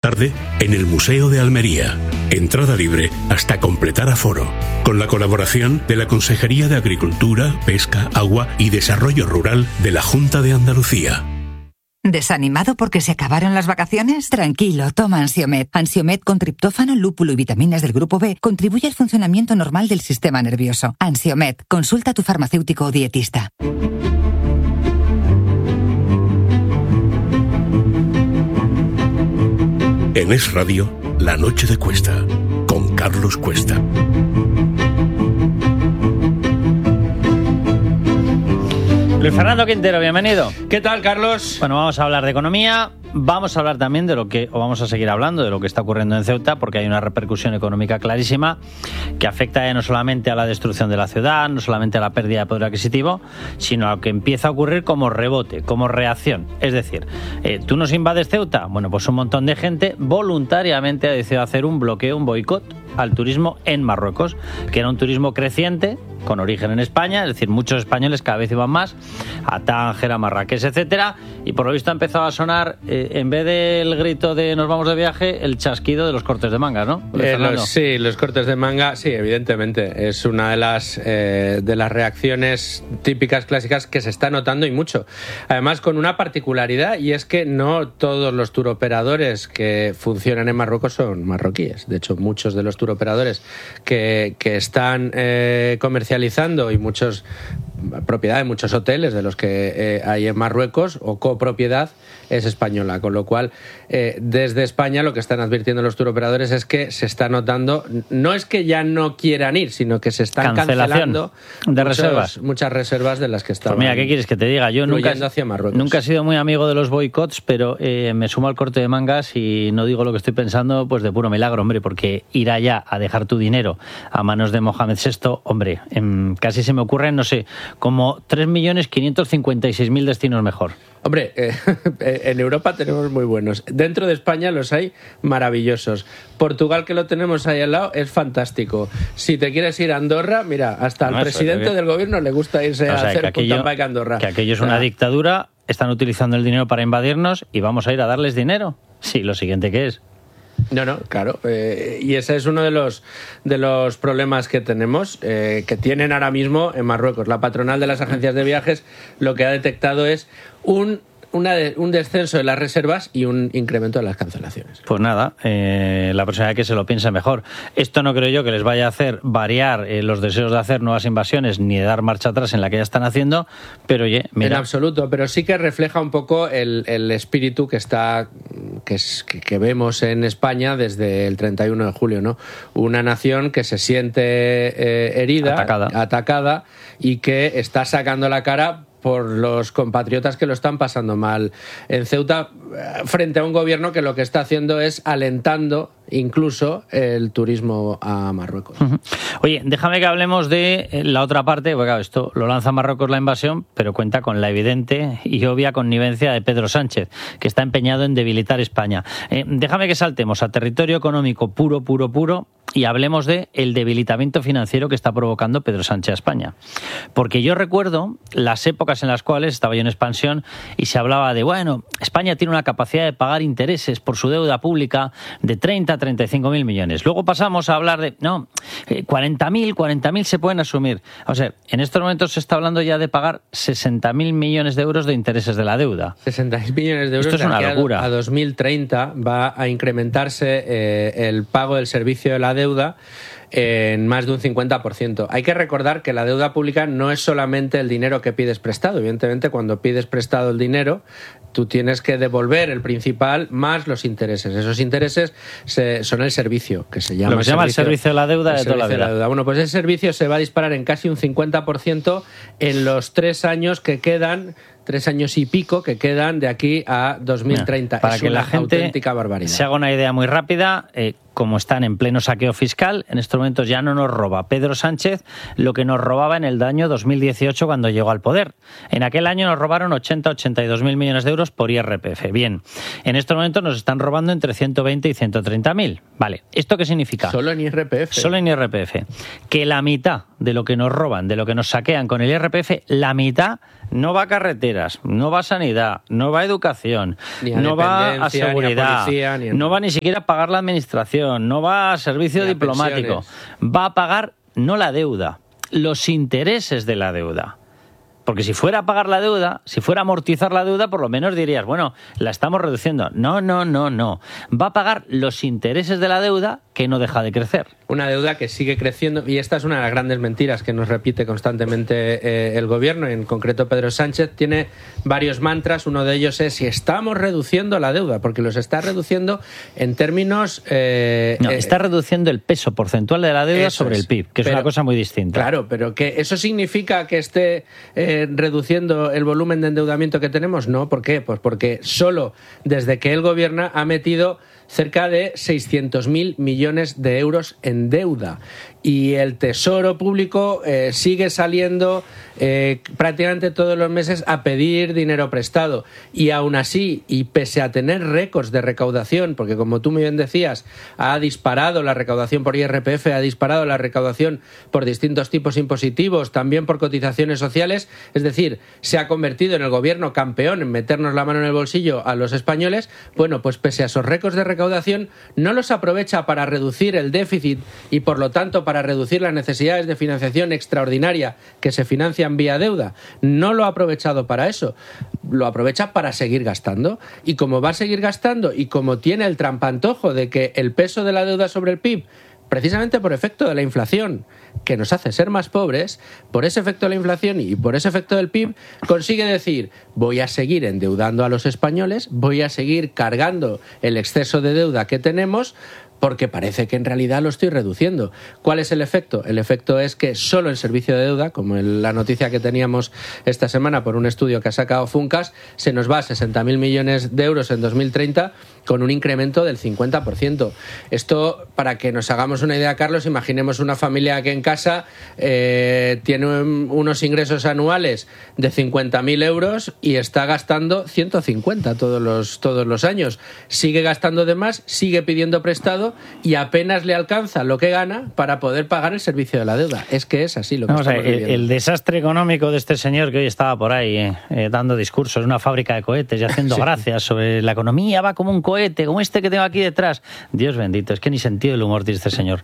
tarde en el Museo de Almería. Entrada libre hasta completar aforo. Con la colaboración de la Consejería de Agricultura, Pesca, Agua y Desarrollo Rural de la Junta de Andalucía. ¿Desanimado porque se acabaron las vacaciones? Tranquilo, toma Ansiomed. Ansiomed con triptófano, lúpulo y vitaminas del grupo B contribuye al funcionamiento normal del sistema nervioso. Ansiomed, consulta a tu farmacéutico o dietista. En Es Radio, La Noche de Cuesta, con Carlos Cuesta. Luis Fernando Quintero, bienvenido. ¿Qué tal, Carlos? Bueno, vamos a hablar de economía, vamos a hablar también de vamos a seguir hablando de lo que está ocurriendo en Ceuta, porque hay una repercusión económica clarísima que afecta no solamente a la destrucción de la ciudad, no solamente a la pérdida de poder adquisitivo, sino a lo que empieza a ocurrir como rebote, como reacción. Es decir, ¿tú nos invades Ceuta? Bueno, pues un montón de gente voluntariamente ha decidido hacer un bloqueo, un boicot al turismo en Marruecos, que era un turismo creciente, con origen en España, es decir, muchos españoles cada vez iban más a Tánger, a Marrakech, etcétera, y por lo visto ha empezado a sonar, en vez del grito de nos vamos de viaje, el chasquido de los cortes de manga, ¿no? Sí, los cortes de manga, sí, evidentemente, es una de las reacciones típicas, clásicas, que se está notando y mucho. Además, con una particularidad, y es que no todos los turoperadores que funcionan en Marruecos son marroquíes. De hecho, muchos de los turoperadores que están comercializando y muchos propiedad de muchos hoteles de los que hay en Marruecos o copropiedad es española, con lo cual desde España lo que están advirtiendo los turoperadores es que se está notando, no es que ya no quieran ir, sino que se están cancelando muchas reservas de las que estaban. Pues mira, ¿qué quieres que te diga? Yo nunca he sido muy amigo de los boicots, pero me sumo al corte de mangas y no digo lo que estoy pensando pues de puro milagro, hombre, porque ir allá a dejar tu dinero a manos de Mohamed VI, hombre, casi se me ocurren, no sé, como 3.556.000 destinos mejor. Hombre, en Europa tenemos muy buenos. Dentro de España los hay maravillosos. Portugal, que lo tenemos ahí al lado, es fantástico. Si te quieres ir a Andorra, mira, hasta al presidente del gobierno le gusta irse a hacer punta bike a Andorra. Que aquello es una dictadura, están utilizando el dinero para invadirnos y vamos a ir a darles dinero. Sí, lo siguiente que es. No, claro. Y ese es uno de los problemas que tenemos, que tienen ahora mismo en Marruecos. La patronal de las agencias de viajes lo que ha detectado es un descenso de las reservas y un incremento de las cancelaciones. Pues nada, la próxima vez que se lo piense mejor. Esto no creo yo que les vaya a hacer variar los deseos de hacer nuevas invasiones ni de dar marcha atrás en la que ya están haciendo, pero oye, mira. En absoluto, pero sí que refleja un poco el espíritu que vemos en España desde el 31 de julio, ¿no? Una nación que se siente herida, atacada y que está sacando la cara por los compatriotas que lo están pasando mal en Ceuta, frente a un gobierno que lo que está haciendo es alentando incluso el turismo a Marruecos. Oye, déjame que hablemos de la otra parte, porque claro, esto lo lanza Marruecos la invasión, pero cuenta con la evidente y obvia connivencia de Pedro Sánchez, que está empeñado en debilitar España. Déjame que saltemos a territorio económico puro y hablemos de el debilitamiento financiero que está provocando Pedro Sánchez a España. Porque yo recuerdo las épocas en las cuales estaba yo en expansión y se hablaba de, bueno, España tiene una capacidad de pagar intereses por su deuda pública de 30 a 35.000 millones. Luego pasamos a hablar de, 40.000 se pueden asumir. O sea, en estos momentos se está hablando ya de pagar 60.000 millones de euros de intereses de la deuda. 60.000 millones de euros. Esto es una locura. A 2030 va a incrementarse el pago del servicio de la deuda en más de un 50%. Hay que recordar que la deuda pública no es solamente el dinero que pides prestado. Evidentemente, cuando pides prestado el dinero, tú tienes que devolver el principal más los intereses. Esos intereses son el servicio, que se llama... Lo que se llama el servicio de la deuda de toda la vida. Bueno, pues ese servicio se va a disparar en casi un 50% en los 3 años que quedan... 3 años y pico que quedan de aquí a 2030. Para es que una la gente auténtica barbaridad. Se haga una idea muy rápida, como están en pleno saqueo fiscal, en estos momentos ya no nos roba Pedro Sánchez lo que nos robaba en el año 2018 cuando llegó al poder. En aquel año nos robaron 82.000 millones de euros por IRPF. Bien, en estos momentos nos están robando entre 120 y 130.000. Vale, ¿esto qué significa? Solo en IRPF. Solo en IRPF. Que la mitad de lo que nos roban, de lo que nos saquean con el IRPF, la mitad no va a carreteras, no va a sanidad, no va a educación, no va a seguridad, ni a policía, no va ni siquiera a pagar la administración, no va a servicio diplomático, va a pagar no la deuda, los intereses de la deuda. Porque si fuera a pagar la deuda, si fuera a amortizar la deuda, por lo menos dirías, bueno, la estamos reduciendo. No. Va a pagar los intereses de la deuda, que no deja de crecer. Una deuda que sigue creciendo, y esta es una de las grandes mentiras que nos repite constantemente el gobierno, en concreto Pedro Sánchez. Tiene varios mantras, uno de ellos es si estamos reduciendo la deuda, porque los está reduciendo en términos... está reduciendo el peso porcentual de la deuda sobre el PIB, que es una cosa muy distinta. Claro, pero que ¿eso significa que esté reduciendo el volumen de endeudamiento que tenemos? No, ¿por qué? Pues porque solo desde que él gobierna ha metido cerca de 600.000 millones de euros en deuda. Y el Tesoro Público sigue saliendo prácticamente todos los meses a pedir dinero prestado. Y aún así, y pese a tener récords de recaudación, porque como tú muy bien decías, ha disparado la recaudación por IRPF, ha disparado la recaudación por distintos tipos impositivos, también por cotizaciones sociales, es decir, se ha convertido en el gobierno campeón en meternos la mano en el bolsillo a los españoles. Bueno, pues pese a esos récords de recaudación, no los aprovecha para reducir el déficit y por lo tanto para reducir las necesidades de financiación extraordinaria que se financian vía deuda. No lo ha aprovechado para eso, lo aprovecha para seguir gastando. Y como va a seguir gastando y como tiene el trampantojo de que el peso de la deuda sobre el PIB, precisamente por efecto de la inflación, que nos hace ser más pobres, por ese efecto de la inflación y por ese efecto del PIB, consigue decir, voy a seguir endeudando a los españoles, voy a seguir cargando el exceso de deuda que tenemos, porque parece que en realidad lo estoy reduciendo. ¿Cuál es el efecto? El efecto es que solo el servicio de deuda, como la noticia que teníamos esta semana por un estudio que ha sacado Funcas, se nos va a 60.000 millones de euros en 2030 con un incremento del 50%. Esto, para que nos hagamos una idea, Carlos, imaginemos una familia que en casa tiene unos ingresos anuales de 50.000 euros y está gastando 150 todos los años. Sigue gastando de más, sigue pidiendo prestado y apenas le alcanza lo que gana para poder pagar el servicio de la deuda. Es que es así lo que estamos viviendo. El desastre económico de este señor que hoy estaba por ahí dando discursos en una fábrica de cohetes y haciendo gracias sobre la economía, va como un cohete, como este que tengo aquí detrás. Dios bendito, es que ni sentido el humor tiene este señor.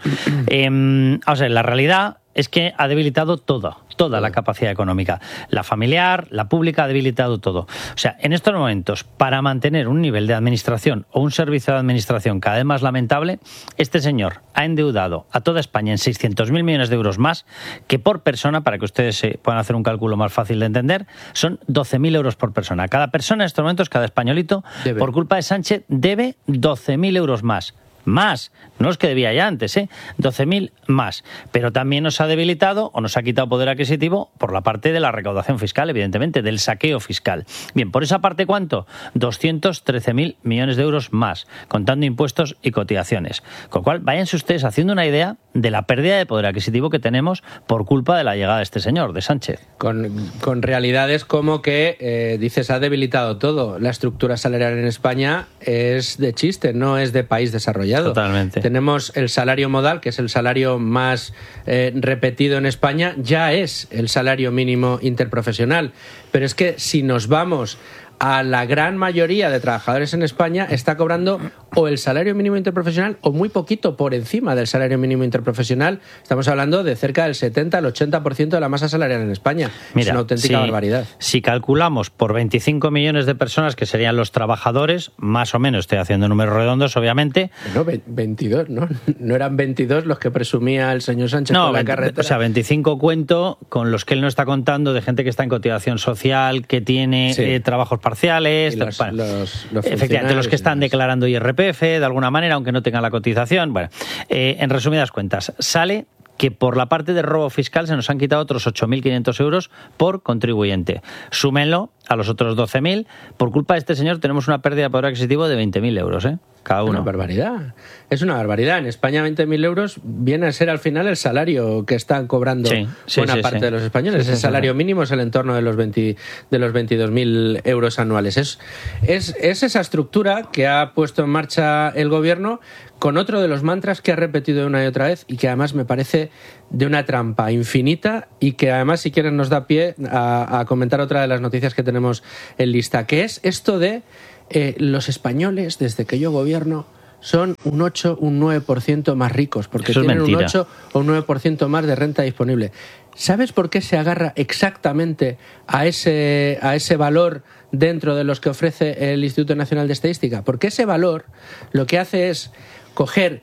La realidad es que ha debilitado toda la capacidad económica. La familiar, la pública, ha debilitado todo. O sea, en estos momentos, para mantener un nivel de administración o un servicio de administración cada vez más lamentable, este señor ha endeudado a toda España en 600.000 millones de euros más, que por persona, para que ustedes puedan hacer un cálculo más fácil de entender, son 12.000 euros por persona. Cada persona en estos momentos, cada españolito, por culpa de Sánchez, debe 12.000 euros más. Más, no es que debía ya antes, 12.000 más. Pero también nos ha debilitado o nos ha quitado poder adquisitivo por la parte de la recaudación fiscal, evidentemente, del saqueo fiscal. Bien, por esa parte, ¿cuánto? 213.000 millones de euros más, contando impuestos y cotizaciones. Con lo cual, váyanse ustedes haciendo una idea de la pérdida de poder adquisitivo que tenemos por culpa de la llegada de este señor, de Sánchez. Con realidades como que, dices, ha debilitado todo. La estructura salarial en España es de chiste, no es de país desarrollado. Totalmente. Tenemos el salario modal, que es el salario más repetido en España, ya es el salario mínimo interprofesional. Pero es que si nos vamos a la gran mayoría de trabajadores en España, está cobrando o el salario mínimo interprofesional o muy poquito por encima del salario mínimo interprofesional. Estamos hablando de cerca del 70 al 80% de la masa salarial en España. Mira, es una auténtica barbaridad. Si calculamos por 25 millones de personas, que serían los trabajadores, más o menos, estoy haciendo números redondos, obviamente. No, 22, ¿no? No eran 22 los que presumía el señor Sánchez con la carretera. O sea, 25 cuento con los que él no está contando, de gente que está en cotización social, que tiene trabajos parciales, efectivamente, los que están declarando IRPF de alguna manera, aunque no tengan la cotización. Bueno, en resumidas cuentas, sale que por la parte de robo fiscal se nos han quitado otros 8.500 euros por contribuyente. Súmenlo a los otros 12.000. Por culpa de este señor tenemos una pérdida de poder adquisitivo de 20.000 euros, cada uno. Es una barbaridad. Es una barbaridad. En España 20.000 euros viene a ser al final el salario que están cobrando buena parte de los españoles. El salario mínimo es el entorno de los 22.000 euros anuales. Es esa estructura que ha puesto en marcha el gobierno con otro de los mantras que ha repetido una y otra vez y que además me parece de una trampa infinita y que además, si quieren, nos da pie a comentar otra de las noticias que tenemos en lista, que es esto de los españoles, desde que yo gobierno, son un 8, un 9% más ricos, porque tienen un 8 o un 9% más de renta disponible. ¿Sabes por qué se agarra exactamente a ese valor dentro de los que ofrece el Instituto Nacional de Estadística? Porque ese valor lo que hace es coger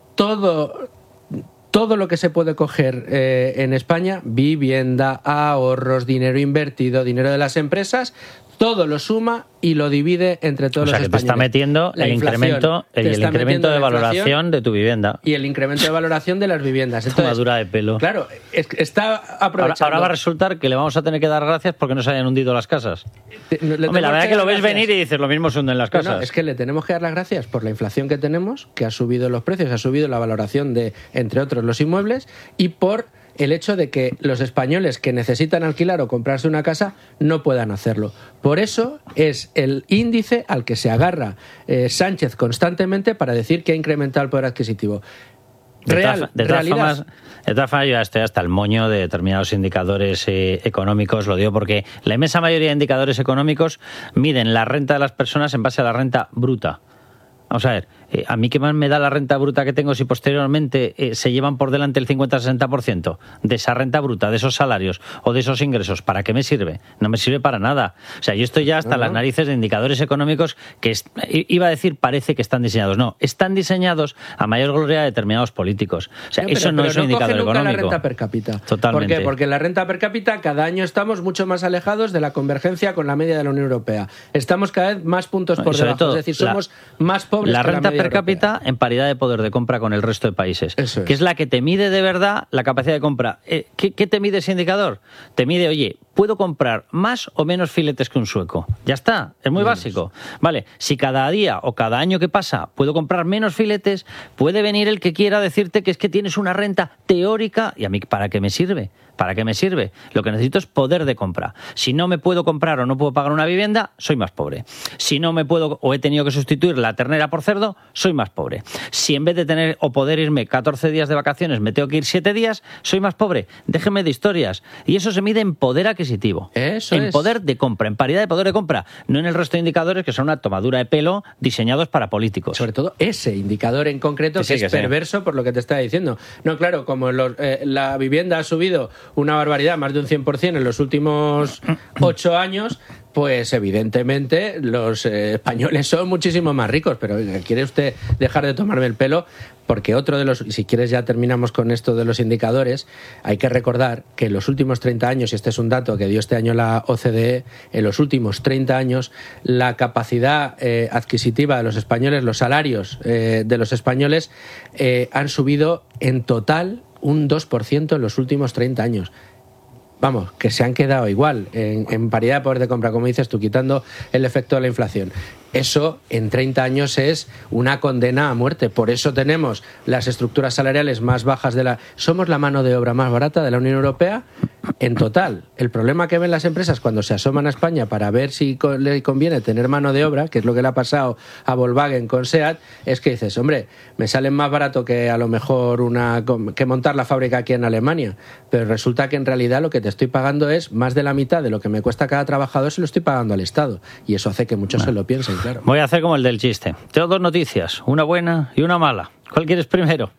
todo lo que se puede coger en España, vivienda, ahorros, dinero invertido, dinero de las empresas, todo lo suma y lo divide entre todos los españoles. O sea, que te está metiendo el incremento de valoración de tu vivienda. Y el incremento de valoración de las viviendas. Entonces, tomadura de pelo. Claro, está aprovechando. Ahora va a resultar que le vamos a tener que dar gracias porque no se hayan hundido las casas. Hombre, la verdad es que lo ves venir y dices, lo mismo se hunden las casas. No, es que le tenemos que dar las gracias por la inflación que tenemos, que ha subido los precios, ha subido la valoración de, entre otros, los inmuebles, y por el hecho de que los españoles que necesitan alquilar o comprarse una casa no puedan hacerlo. Por eso es el índice al que se agarra Sánchez constantemente para decir que ha incrementado el poder adquisitivo. De todas formas, yo ya estoy hasta el moño de determinados indicadores económicos, lo digo porque la inmensa mayoría de indicadores económicos miden la renta de las personas en base a la renta bruta. Vamos a ver, ¿a mí qué más me da la renta bruta que tengo si posteriormente se llevan por delante el 50-60% de esa renta bruta, de esos salarios o de esos ingresos? ¿Para qué me sirve? No me sirve para nada. O sea, yo estoy ya hasta las narices de indicadores económicos que, iba a decir, parece que están diseñados. No, están diseñados a mayor gloria de determinados políticos. O sea, eso no es un indicador económico. La renta per cápita. Totalmente. ¿Por qué? Porque la renta per cápita cada año estamos mucho más alejados de la convergencia con la media de la Unión Europea. Estamos cada vez más puntos por debajo. Todo, es decir, somos más pobres. La renta per cápita en paridad de poder de compra con el resto de países, que es la que te mide de verdad la capacidad de compra. ¿Qué te mide ese indicador? Te mide, oye, ¿puedo comprar más o menos filetes que un sueco? Ya está, es muy básico. Vale, si cada día o cada año que pasa puedo comprar menos filetes, puede venir el que quiera decirte que es que tienes una renta teórica. ¿Y a mí para qué me sirve? ¿Para qué me sirve? Lo que necesito es poder de compra. Si no me puedo comprar o no puedo pagar una vivienda, soy más pobre. Si no me puedo o he tenido que sustituir la ternera por cerdo, soy más pobre. Si en vez de tener o poder irme 14 días de vacaciones me tengo que ir 7 días, soy más pobre. Déjenme de historias. Y eso se mide en poder adquisitivo. En poder de compra, en paridad de poder de compra. No en el resto de indicadores que son una tomadura de pelo diseñados para políticos. Sobre todo ese indicador en concreto que es perverso por lo que te estaba diciendo. No, claro, como la vivienda ha subido una barbaridad, más de un 100% en los últimos 8 años, pues evidentemente los españoles son muchísimo más ricos. Pero ¿quiere usted dejar de tomarme el pelo? Porque otro de los, si quieres ya terminamos con esto de los indicadores, hay que recordar que en los últimos 30 años, y este es un dato que dio este año la OCDE, en los últimos 30 años la capacidad adquisitiva de los españoles, los salarios de los españoles han subido en total un 2% en los últimos 30 años. Vamos, que se han quedado igual en paridad de poder de compra, como dices tú, quitando el efecto de la inflación. Eso en 30 años es una condena a muerte. Por eso tenemos las estructuras salariales más bajas somos la mano de obra más barata de la Unión Europea en total. El problema que ven las empresas cuando se asoman a España para ver si le conviene tener mano de obra, que es lo que le ha pasado a Volkswagen con SEAT, es que dices, hombre, me sale más barato que a lo mejor que montar la fábrica aquí en Alemania. Pero resulta que en realidad lo que te estoy pagando es más de la mitad de lo que me cuesta cada trabajador, se lo estoy pagando al Estado. Y eso hace que muchos se lo piensen. Claro. Voy a hacer como el del chiste. Tengo 2 noticias, una buena y una mala. ¿Cuál quieres primero?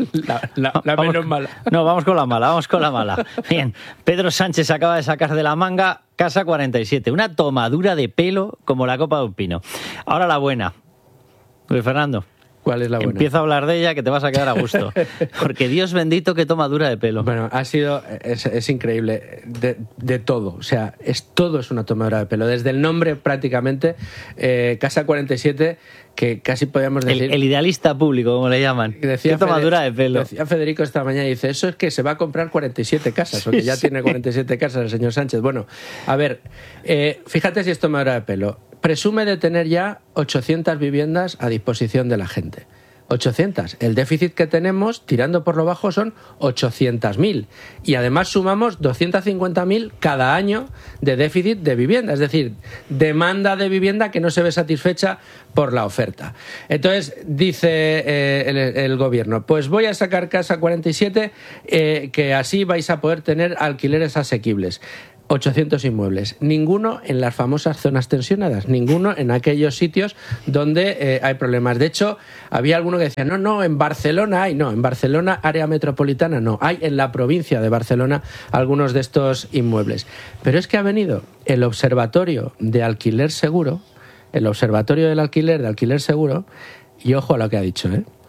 La menos mala. No, vamos con la mala. Bien, Pedro Sánchez acaba de sacar de la manga Casa 47, una tomadura de pelo como la copa de un pino. Ahora la buena. Luis Fernando. ¿Cuál es la buena? Empiezo a hablar de ella que te vas a quedar a gusto. Porque Dios bendito que tomadura de pelo. Bueno, es increíble de todo. O sea, todo es una tomadura de pelo. Desde el nombre prácticamente, Casa 47, que casi podríamos decir... El idealista público, como le llaman. Decía qué tomadura de pelo. Decía Federico esta mañana, dice, eso es que se va a comprar 47 casas, porque ya tiene 47 casas el señor Sánchez. Bueno, a ver, fíjate si es tomadura de pelo. Presume de tener ya 800 viviendas a disposición de la gente. 800. El déficit que tenemos, tirando por lo bajo, son 800.000. Y además sumamos 250.000 cada año de déficit de vivienda. Es decir, demanda de vivienda que no se ve satisfecha por la oferta. Entonces, dice el gobierno, pues voy a sacar Casa 47, que así vais a poder tener alquileres asequibles. 800 inmuebles, ninguno en las famosas zonas tensionadas, ninguno en aquellos sitios donde hay problemas. De hecho, había alguno que decía, no, en Barcelona hay, no, en Barcelona, área metropolitana, no, hay en la provincia de Barcelona algunos de estos inmuebles. Pero es que ha venido el Observatorio de Alquiler Seguro, el Observatorio del Alquiler de Alquiler Seguro, y ojo a lo que ha dicho,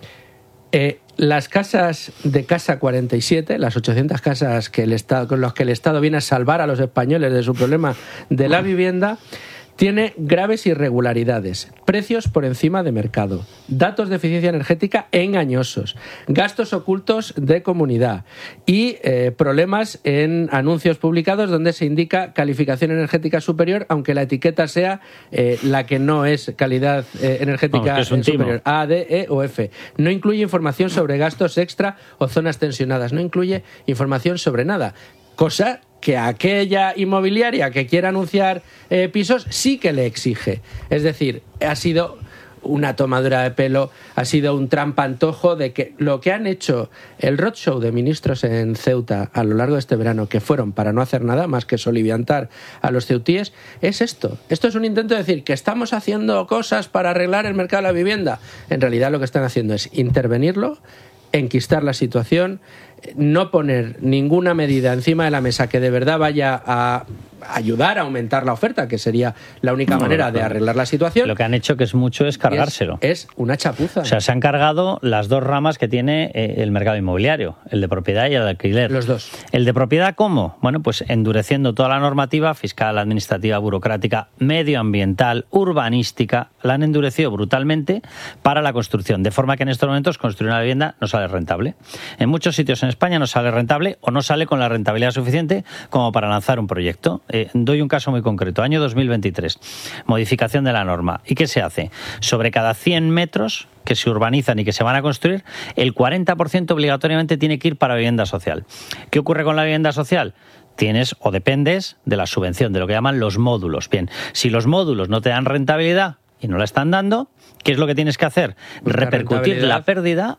las casas de Casa 47, las 800 casas que con las que el Estado viene a salvar a los españoles de su problema de la vivienda, tiene graves irregularidades, precios por encima de mercado, datos de eficiencia energética engañosos, gastos ocultos de comunidad y problemas en anuncios publicados donde se indica calificación energética superior, aunque la etiqueta sea la que no es calidad energética superior, A, D, E o F. No incluye información sobre gastos extra o zonas tensionadas, no incluye información sobre nada. Cosa que aquella inmobiliaria que quiera anunciar pisos sí que le exige. Es decir, ha sido una tomadura de pelo, ha sido un trampantojo de que lo que han hecho el roadshow de ministros en Ceuta a lo largo de este verano, que fueron para no hacer nada más que soliviantar a los ceutíes, es esto. Esto es un intento de decir que estamos haciendo cosas para arreglar el mercado de la vivienda. En realidad lo que están haciendo es intervenirlo, enquistar la situación, no poner ninguna medida encima de la mesa que de verdad vaya a ayudar a aumentar la oferta, que sería la única manera de arreglar la situación. Lo que han hecho, que es mucho, es cargárselo. Es una chapuza. O sea, se han cargado las dos ramas que tiene el mercado inmobiliario, el de propiedad y el de alquiler. Los dos. ¿El de propiedad cómo? Bueno, pues endureciendo toda la normativa fiscal, administrativa, burocrática, medioambiental, urbanística, la han endurecido brutalmente para la construcción, de forma que en estos momentos construir una vivienda no sale rentable. En muchos sitios en España no sale rentable o no sale con la rentabilidad suficiente como para lanzar un proyecto. Doy un caso muy concreto, año 2023, modificación de la norma. ¿Y qué se hace? Sobre cada 100 metros que se urbanizan y que se van a construir, el 40% obligatoriamente tiene que ir para vivienda social. ¿Qué ocurre con la vivienda social? Tienes o dependes de la subvención, de lo que llaman los módulos. Bien, si los módulos no te dan rentabilidad y no la están dando, ¿qué es lo que tienes que hacer? Repercutir la pérdida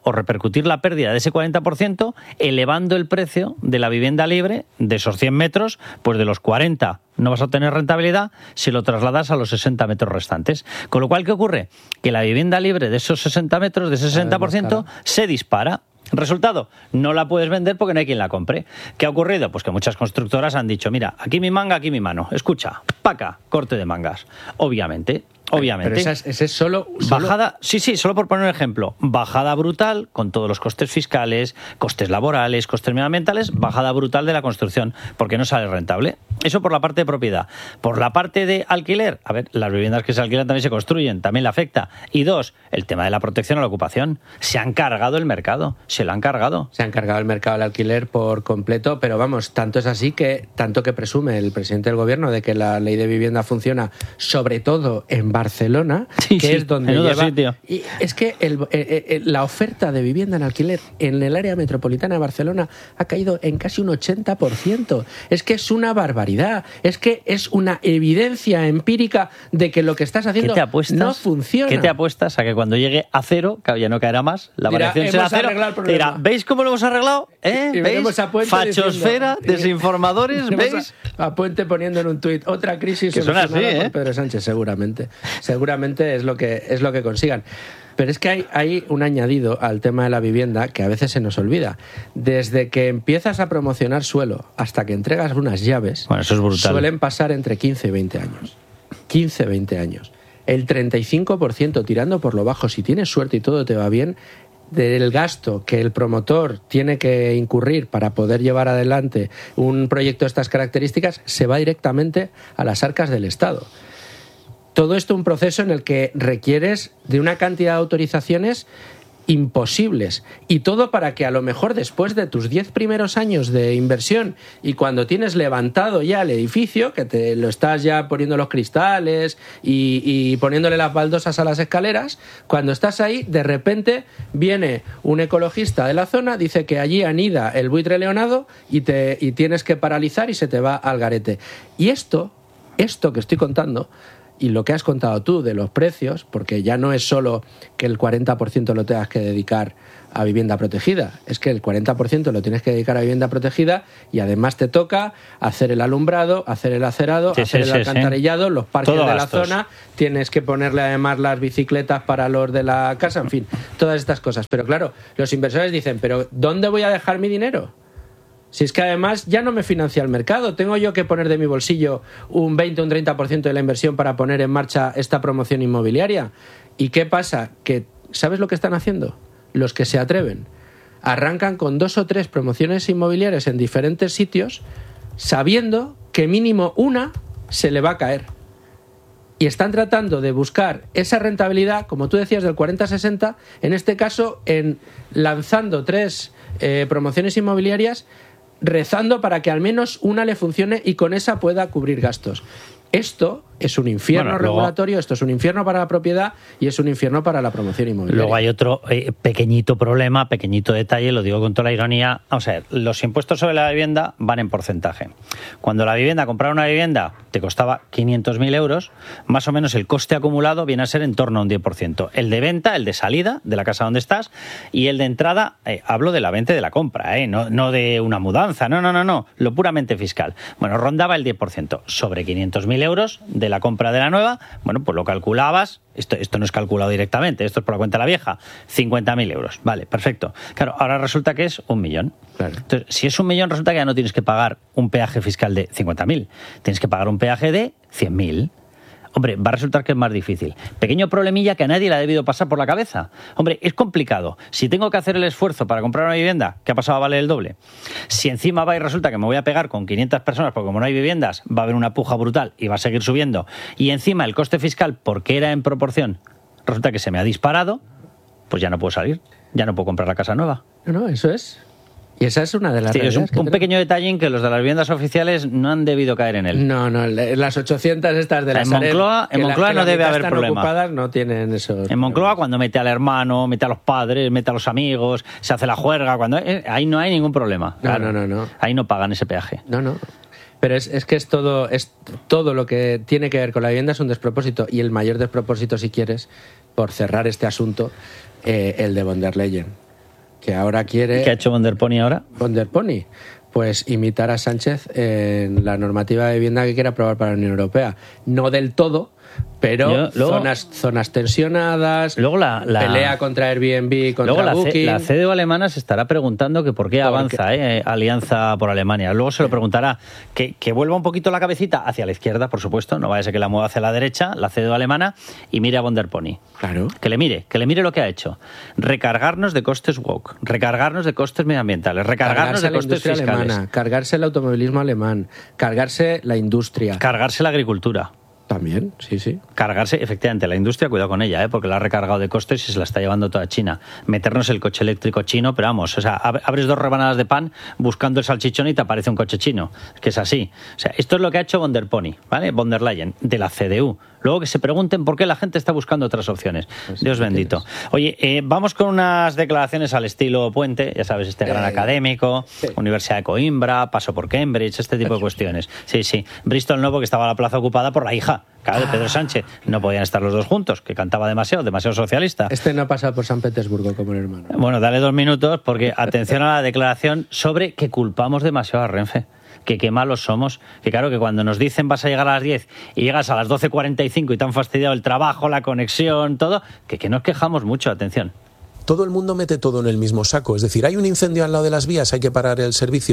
de ese 40%, elevando el precio de la vivienda libre de esos 100 metros, pues de los 40 no vas a obtener rentabilidad si lo trasladas a los 60 metros restantes. Con lo cual, ¿qué ocurre? Que la vivienda libre de esos 60 metros, de ese 60%, se dispara. Resultado, no la puedes vender porque no hay quien la compre. ¿Qué ha ocurrido? Pues que muchas constructoras han dicho, mira, aquí mi manga, aquí mi mano. Escucha, paca, corte de mangas. Obviamente. Pero ese es solo... Bajada, sí, solo por poner un ejemplo. Bajada brutal, con todos los costes fiscales, costes laborales, costes medioambientales, bajada brutal de la construcción, porque no sale rentable. Eso por la parte de propiedad. Por la parte de alquiler, a ver, las viviendas que se alquilan también se construyen, también le afecta. Y dos, el tema de la protección a la ocupación. Se han cargado el mercado, se lo han cargado. Se han cargado el mercado del alquiler por completo, pero vamos, tanto es así que presume el presidente del gobierno de que la ley de vivienda funciona, sobre todo en Barcelona, es donde lleva... Sitio. Y es que la oferta de vivienda en alquiler en el área metropolitana de Barcelona ha caído en casi un 80%. Es que es una barbaridad. Es que es una evidencia empírica de que lo que estás haciendo no funciona. ¿Qué te apuestas a que cuando llegue a cero, que ya no caerá más, la variación será cero? Dirá, ¿veis cómo lo hemos arreglado? ¿Veis? Fachosfera, desinformadores, ¿veis? A Puente poniendo en un tuit otra crisis solucionada por Pedro Sánchez, seguramente. Seguramente es lo que consigan. Pero es que hay un añadido al tema de la vivienda que a veces se nos olvida. Desde que empiezas a promocionar suelo hasta que entregas unas llaves, eso es brutal. Suelen pasar entre 15 y 20 años. 15, 20 años. el 35%, tirando por lo bajo, si tienes suerte y todo te va bien, del gasto que el promotor tiene que incurrir para poder llevar adelante un proyecto de estas características se va directamente a las arcas del Estado. Todo esto es un proceso en el que requieres de una cantidad de autorizaciones imposibles, y todo para que a lo mejor después de tus 10 primeros años de inversión y cuando tienes levantado ya el edificio, que te lo estás ya poniendo los cristales y poniéndole las baldosas a las escaleras, cuando estás ahí, de repente viene un ecologista de la zona, dice que allí anida el buitre leonado y tienes que paralizar y se te va al garete. Y esto que estoy contando, y lo que has contado tú de los precios, porque ya no es solo que el 40% lo tengas que dedicar a vivienda protegida, es que el 40% lo tienes que dedicar a vivienda protegida y además te toca hacer el alumbrado, hacer el acerado, hacer el alcantarillado, los parques de la zona, tienes que ponerle además las bicicletas para los de la casa, en fin, todas estas cosas. Pero claro, los inversores dicen, ¿pero dónde voy a dejar mi dinero? Si es que además ya no me financia el mercado, tengo yo que poner de mi bolsillo un 20 o un 30% de la inversión para poner en marcha esta promoción inmobiliaria. ¿Y qué pasa? Que ¿sabes lo que están haciendo? Los que se atreven. Arrancan con 2 o 3 promociones inmobiliarias en diferentes sitios, sabiendo que mínimo una se le va a caer. Y están tratando de buscar esa rentabilidad, como tú decías, del 40-60, en este caso en lanzando 3 promociones inmobiliarias, rezando para que al menos una le funcione y con esa pueda cubrir gastos. Esto es un infierno regulatorio, esto es un infierno para la propiedad y es un infierno para la promoción inmobiliaria. Luego hay otro pequeñito problema, pequeñito detalle, lo digo con toda la ironía. Vamos a ver, los impuestos sobre la vivienda van en porcentaje. Cuando la vivienda, comprar una vivienda te costaba 500.000 euros, más o menos el coste acumulado viene a ser en torno a un 10%. El de venta, el de salida de la casa donde estás, y el de entrada, hablo de la venta y de la compra, no de una mudanza, no, lo puramente fiscal. Bueno, rondaba el 10%. Sobre 500.000 euros de la compra de la nueva, bueno, pues lo calculabas, esto no es calculado directamente, esto es por la cuenta de la vieja, 50.000 euros, vale, perfecto. Claro, ahora resulta que es 1 millón. Claro. Entonces, si es 1 millón, resulta que ya no tienes que pagar un peaje fiscal de 50.000, tienes que pagar un peaje de 100.000. Hombre, va a resultar que es más difícil. Pequeño problemilla que a nadie le ha debido pasar por la cabeza. Hombre, es complicado. Si tengo que hacer el esfuerzo para comprar una vivienda, que ha pasado a valer el doble, si encima va y resulta que me voy a pegar con 500 personas, porque como no hay viviendas, va a haber una puja brutal y va a seguir subiendo, y encima el coste fiscal, porque era en proporción, resulta que se me ha disparado, pues ya no puedo salir, ya no puedo comprar la casa nueva. No, eso es. Y esa es una de las realidades. Es un pequeño detalle en que los de las viviendas oficiales no han debido caer en él. No, las 800 estas de la Sareb, en Moncloa no debe haber problema. Ocupadas, no tienen eso. En Moncloa, cuando mete al hermano, mete a los padres, mete a los amigos, se hace la juerga, ahí no hay ningún problema. Claro, no. Ahí no pagan ese peaje. No. Pero es que es todo lo que tiene que ver con la vivienda es un despropósito, y el mayor despropósito, si quieres, por cerrar este asunto, el de von der Leyen, que ahora quiere... ¿Qué ha hecho von der Pony ahora? Von der Pony, pues imitar a Sánchez en la normativa de vivienda que quiere aprobar para la Unión Europea. No del todo, pero luego, zonas tensionadas, luego pelea contra Airbnb, contra Booking. La CDU alemana se estará preguntando que por qué avanza Alianza por Alemania. Luego se lo preguntará, que vuelva un poquito la cabecita hacia la izquierda, por supuesto, no vaya a ser que la mueva hacia la derecha, la CDU alemana, y mire a von der Pony. Claro. Que le mire lo que ha hecho. Recargarnos de costes woke, recargarnos de costes medioambientales, recargarnos de costes fiscales. Alemana, cargarse el automovilismo alemán, cargarse la industria. Cargarse la agricultura. También, sí. Cargarse, efectivamente, la industria, cuidado con ella, porque la ha recargado de costes y se la está llevando toda China. Meternos el coche eléctrico chino, pero vamos, o sea, abres 2 rebanadas de pan buscando el salchichón y te aparece un coche chino. Es que es así. O sea, esto es lo que ha hecho von der Pony, ¿vale? Von der Leyen, de la CDU. Luego que se pregunten por qué la gente está buscando otras opciones. Pues Dios bendito. Oye, vamos con unas declaraciones al estilo Puente, ya sabes, este gran académico, Universidad de Coimbra, paso por Cambridge, este tipo de cuestiones. Sí. Bristol no, porque estaba la plaza ocupada por la hija, claro, de Pedro Sánchez. No podían estar los dos juntos, que cantaba demasiado socialista. Este no ha pasado por San Petersburgo como el hermano. Bueno, dale 2 minutos, porque atención a la declaración sobre que culpamos demasiado a Renfe. Que qué malos somos, que claro, que cuando nos dicen vas a llegar a las 10 y llegas a las 12:45 y te han fastidiado el trabajo, la conexión, todo, que nos quejamos mucho, atención. Todo el mundo mete todo en el mismo saco, es decir, hay un incendio al lado de las vías, hay que parar el servicio.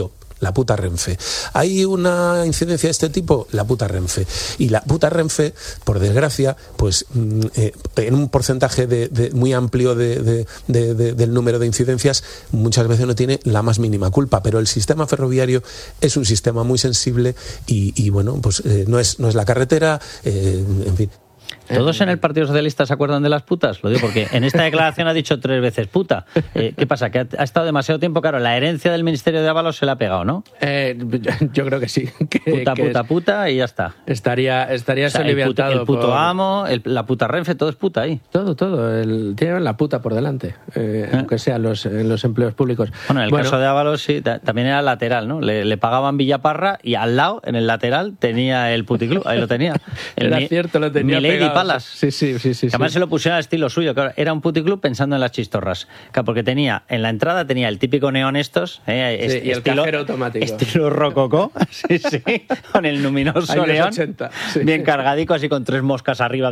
la puta Renfe. ¿Hay una incidencia de este tipo? La puta Renfe. Y la puta Renfe, por desgracia, pues en un porcentaje muy amplio del número de incidencias, muchas veces no tiene la más mínima culpa, pero el sistema ferroviario es un sistema muy sensible y bueno, pues no es la carretera, en fin. ¿Todos en el Partido Socialista se acuerdan de las putas? Lo digo porque en esta declaración ha dicho 3 veces puta. ¿Qué pasa? ¿Que ha estado demasiado tiempo? Claro, la herencia del Ministerio de Ábalos se la ha pegado, ¿no? Yo creo que sí. Puta y ya está. Estaría soliviantado. El puto amo, la puta Renfe, todo es puta ahí. Todo. Tienen la puta por delante, aunque sea en los empleos públicos. Bueno, en el caso de Ábalos sí, también era lateral, ¿no? Le pagaban Villaparra y al lado, en el lateral, tenía el puticlub. Ahí lo tenía. Era cierto, lo tenía pegado. Palas. Sí. Además se lo pusieron al estilo suyo. Claro, era un puticlub pensando en las chistorras. Claro, porque en la entrada tenía el típico neón estos. Y el cajero automático. Estilo rococó. Sí. Con el luminoso neón. 80, bien cargadico, así con 3 moscas arriba.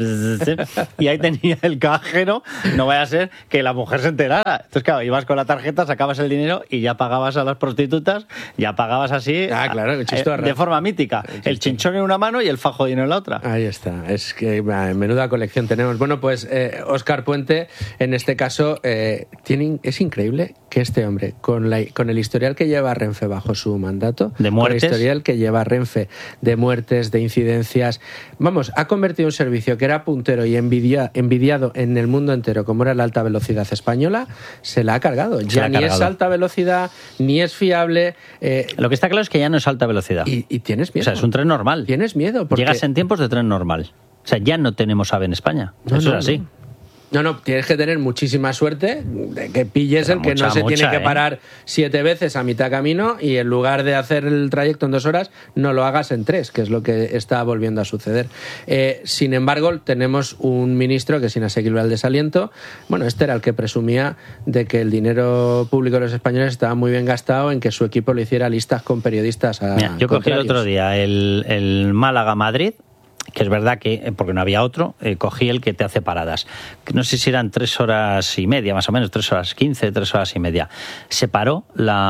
Y ahí tenía el cajero. No vaya a ser que la mujer se enterara. Entonces, claro, ibas con la tarjeta, sacabas el dinero y ya pagabas a las prostitutas. Ya pagabas así. Claro, de forma mítica. El chinchón en una mano y el fajo en la otra. Ahí está. Es que menuda colección tenemos. Bueno, pues Óscar Puente, en este caso, es increíble que este hombre, con el historial que lleva Renfe bajo su mandato, de muertes, con el historial que lleva Renfe de muertes, de incidencias, ha convertido un servicio que era puntero y envidiado en el mundo entero, como era la alta velocidad española, se la ha cargado. Es alta velocidad, ni es fiable. Lo que está claro es que ya no es alta velocidad. Y tienes miedo. O sea, es un tren normal. Tienes miedo. Porque llegas en tiempos de tren normal. O sea, ya no tenemos AVE en España. Eso es así. No, tienes que tener muchísima suerte de que pilles el que no se tiene que parar 7 veces a mitad camino y en lugar de hacer el trayecto en 2 horas, no lo hagas en 3, que es lo que está volviendo a suceder. Sin embargo, tenemos un ministro que es inasequible al desaliento. Bueno, este era el que presumía de que el dinero público de los españoles estaba muy bien gastado en que su equipo le hiciera listas con periodistas. Yo cogí el otro día el Málaga-Madrid, que es verdad que, porque no había otro, cogí el que te hace paradas. No sé si eran 3 horas y media, más o menos, 3 horas 15, 3 horas y media. Se paró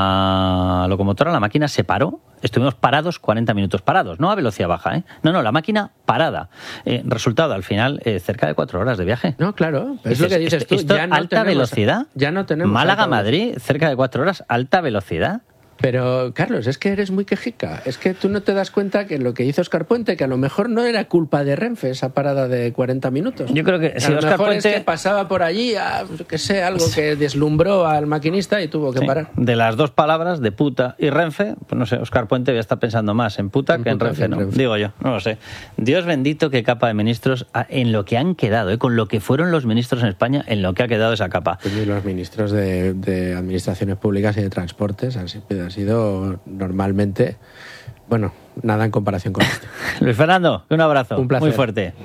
la locomotora, la máquina se paró. Estuvimos parados 40 minutos parados, no a velocidad baja, ¿eh? No, la máquina parada. Resultado, al final, cerca de 4 horas de viaje. No, claro, es lo que dices tú. Ya no alta velocidad. Ya no tenemos. Málaga-Madrid, cerca de 4 horas, alta velocidad. Pero, Carlos, es que eres muy quejica. Es que tú no te das cuenta que lo que hizo Óscar Puente, que a lo mejor no era culpa de Renfe, esa parada de 40 minutos. Yo creo que si Óscar Puente es que pasaba por allí, algo que deslumbró al maquinista y tuvo que parar. De las 2 palabras, de puta y Renfe, pues no sé, Óscar Puente ya está pensando más en puta que en Renfe, ¿no? Digo yo, no lo sé. Dios bendito qué capa de ministros en lo que han quedado, con lo que fueron los ministros en España, en lo que ha quedado esa capa. Y los ministros de administraciones públicas y de transportes han sido normalmente, bueno, nada en comparación con esto. Luis Fernando, un abrazo. Un placer. Muy fuerte.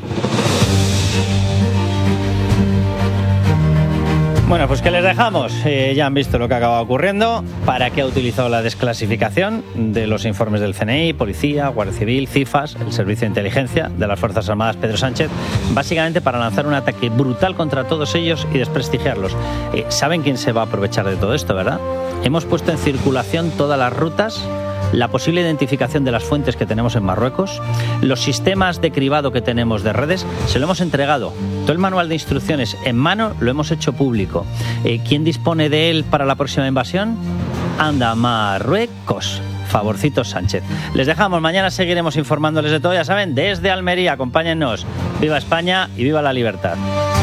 Bueno, pues que les dejamos. Ya han visto lo que acaba ocurriendo. ¿Para qué ha utilizado la desclasificación de los informes del CNI, Policía, Guardia Civil, CIFAS, el Servicio de Inteligencia de las Fuerzas Armadas Pedro Sánchez? Básicamente para lanzar un ataque brutal contra todos ellos y desprestigiarlos. ¿Saben quién se va a aprovechar de todo esto, verdad? Hemos puesto en circulación todas las rutas, la posible identificación de las fuentes que tenemos en Marruecos, los sistemas de cribado que tenemos de redes, se lo hemos entregado. Todo el manual de instrucciones en mano lo hemos hecho público. ¿Quién dispone de él para la próxima invasión? Anda, Marruecos. Favorcito Sánchez. Les dejamos, mañana seguiremos informándoles de todo, ya saben, desde Almería. Acompáñennos. Viva España y viva la libertad.